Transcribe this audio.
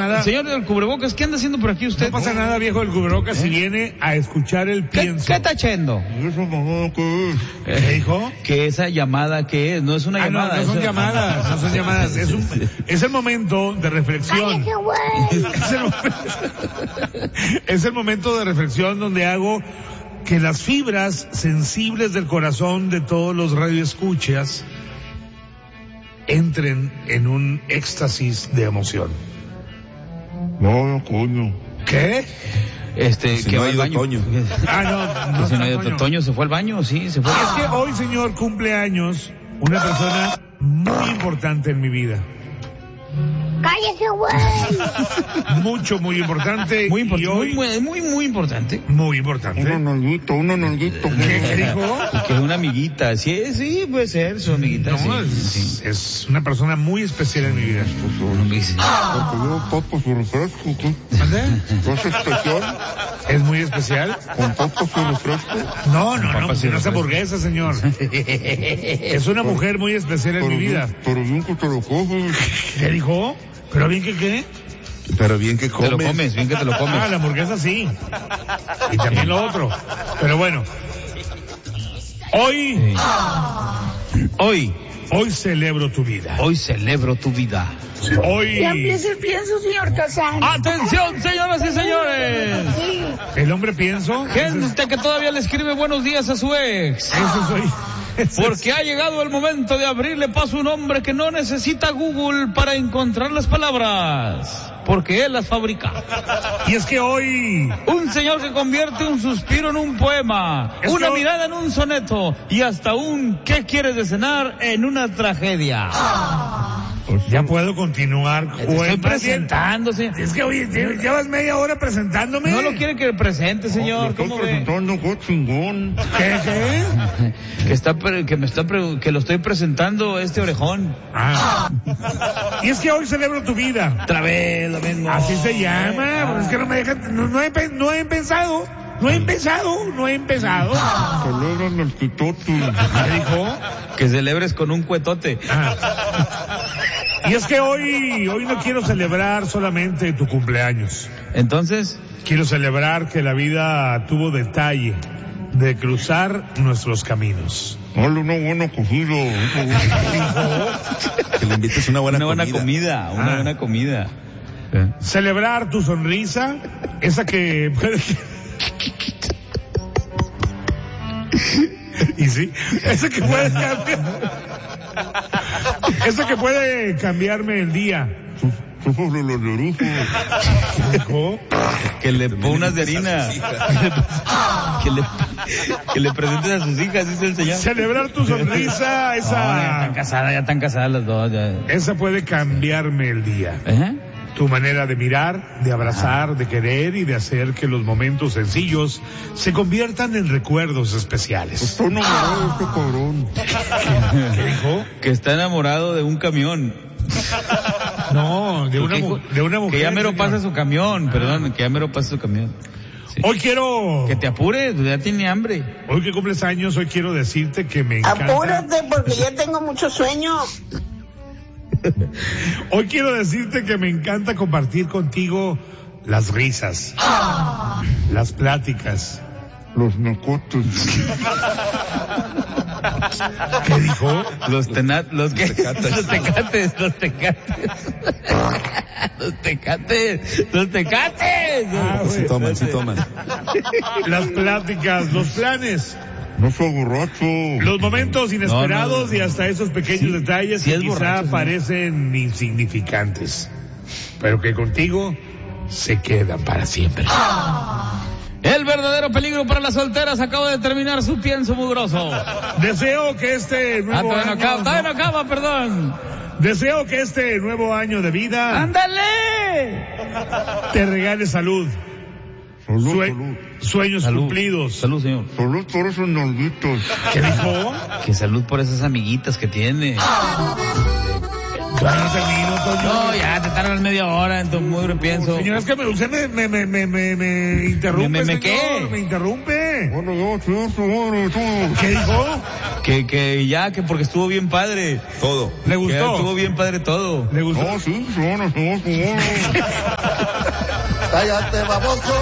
nada. Señor del cubrebocas, ¿qué anda haciendo por aquí usted? No pasa nada, viejo del cubrebocas, si viene a escuchar el pienso. ¿Qué está haciendo? ¿Qué dijo? Que esa llamada que es, no es una llamada. No son llamadas, no son llamadas. Es el momento de reflexión. Es el momento de reflexión donde hago que las fibras sensibles del corazón de todos los radioescuchas entren en un éxtasis de emoción. No, coño. ¿Qué? Que va al baño. Toño. No. Si no ha ido Toño, ¿se fue al baño? Sí, se fue. Es que hoy, señor, cumple años una persona muy importante en mi vida. ¡Cállese, güey! Muy importante. Muy importante. Y hoy, Muy importante. muy importante. Uno nalguito. ¿Qué dijo? Que es una amiguita. Sí, puede ser su amiguita. No, sí. es una persona muy especial en mi vida. Porque yo papo su refresco, ¿qué? ¿Mande? ¿Es especial? ¿Es muy especial? ¿Con papo su refresco? No, papas y no es refresco. hamburguesa, señor. Es una mujer muy especial en mi vida. Pero bien que te lo coges. ¿Qué dijo? ¿Pero bien que qué? Pero bien que Te lo comes, bien que te lo comes. Ah, la hamburguesa sí. Y también lo otro. Pero bueno. Hoy celebro tu vida. Hoy celebro tu vida. Hoy. Ya empieza el pienso, señor Kazan. ¡Atención, señoras y señores! Sí. El hombre pienso. Gente que todavía le escribe buenos días a su ex. Eso soy. Porque ha llegado el momento de abrirle paso a un hombre que no necesita Google para encontrar las palabras, porque él las fabrica. Y es que hoy. Un señor que convierte un suspiro en un poema, Es una que hoy- mirada en un soneto y hasta un ¿qué quieres de cenar? En una tragedia. Ya puedo continuar. Te estoy presentando, señor. Es que oye, llevas media hora presentándome. No lo quiere que le presente, señor. Estoy ¿Cómo ve? presentando, qué chingón. ¿Qué? Que lo estoy presentando este orejón. Ah. Y es que hoy celebro tu vida. Otra vez lo mismo. Así se llama. Pues es que no me dejan. No he empezado. Celebran el quitote. ¿Qué dijo? Que celebres con un cuetote. Y es que hoy no quiero celebrar solamente tu cumpleaños. Entonces, Quiero celebrar que la vida tuvo detalle de cruzar nuestros caminos. Dale una buena cogida. Que le invites una buena comida. Una buena comida. Celebrar tu sonrisa, esa que puede... Y sí, esa que puede cambiar... Esa que puede cambiarme el día. Sobre la nariz. ¿Dijo? Que le pongas de harina. Que le presentes a sus hijas, dice el señor. Celebrar tu sonrisa, Ya están casadas las dos. Ya. esa puede cambiarme el día. ¿Eh? Tu manera de mirar, de abrazar, de querer y de hacer que los momentos sencillos se conviertan en recuerdos especiales. Estoy enamorado de este cabrón. ¿Qué dijo? Que está enamorado de un camión. No, de una mujer. Que ya mero señor. pasa su camión, perdón, que ya mero pasa su camión. Sí. Hoy quiero... Que te apures, ya tiene hambre. Hoy que cumples años, hoy quiero decirte que me encanta... Apúrate porque ya tengo mucho sueño. Hoy quiero decirte que me encanta compartir contigo las risas, las pláticas. Los nacotes. ¿Qué dijo? Los tecates. Los tecates. Sí toman. Las pláticas, los planes, No soy borracho. los momentos inesperados No. y hasta esos pequeños detalles sí que es quizá borracho, sí. parecen insignificantes, pero que contigo se quedan para siempre. El verdadero peligro para las solteras acaba de terminar su pienso mugroso. Deseo que este nuevo Todavía no acaba, perdón. Deseo que este nuevo año de vida ¡Ándale! te regale salud, Salud. sueños cumplidos. Salud, señor. Salud por esos nalguitos. ¿Qué dijo? Que salud por esas amiguitas que tiene. Claro, no termino, Toño. No, ya te tardas media hora en tu mugre pienso. Señor, es que usted me interrumpe, ¿Me señor. qué? Me interrumpe. Bueno, yo, sí, madre, todo. ¿Qué dijo? Que porque estuvo bien padre. Todo. ¿Le Que gustó? estuvo bien padre todo. ¿Le gustó? No, sí, se van a Cállate, baboso.